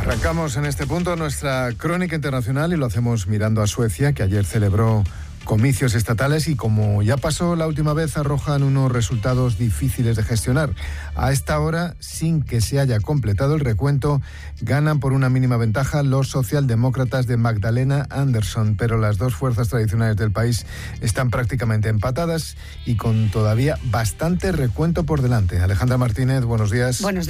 Arrancamos en este punto nuestra crónica internacional y lo hacemos mirando a Suecia, que ayer celebró comicios estatales y, como ya pasó la última vez, arrojan unos resultados difíciles de gestionar. A esta hora, sin que se haya completado el recuento, ganan por una mínima ventaja los socialdemócratas de Magdalena Andersson, pero las dos fuerzas tradicionales del país están prácticamente empatadas y con todavía bastante recuento por delante. Alejandra Martínez, buenos días. Buenos días.